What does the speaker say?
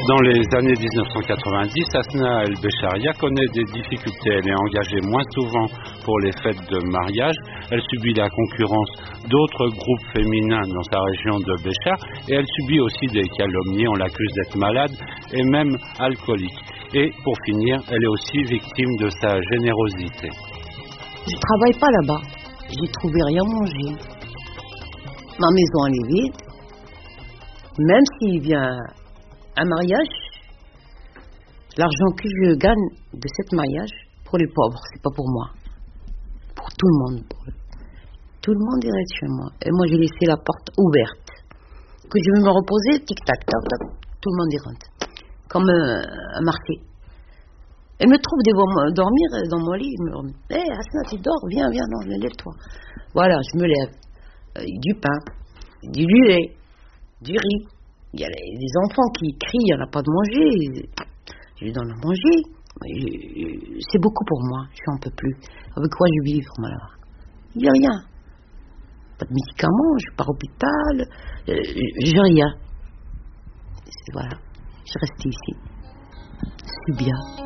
Dans les années 1990, Asna El Becharia connaît des difficultés. Elle est engagée moins souvent pour les fêtes de mariage. Elle subit la concurrence d'autres groupes féminins dans sa région de Béchar et elle subit aussi des calomnies. On l'accuse d'être malade et même alcoolique. Et pour finir, elle est aussi victime de sa générosité. Je travaille pas là-bas. J'ai trouvé rien à manger. Ma maison elle est vide. Même s'il vient un mariage, l'argent que je gagne de ce mariage, pour les pauvres, c'est pas pour moi. Pour tout le monde. Tout le monde irait chez moi. Et moi, j'ai laissé la porte ouverte. Que je vais me reposer, tic-tac, tac-tac, tout le monde y rentre. Comme un marché. Elle me trouve devant dormir dans mon lit. Elle me dit, hé, Asna, tu dors, viens, non, lève-toi. Voilà, je me lève. Du pain, du lait, du riz. Il y a des enfants qui crient, il n'y en a pas de manger. Je lui donne à manger. C'est beaucoup pour moi, je n'en peux plus. Avec quoi je vis, moi, là? Il n'y a rien. Pas de médicaments, je pars à l'hôpital. J'ai rien. Voilà, je reste ici. C'est bien.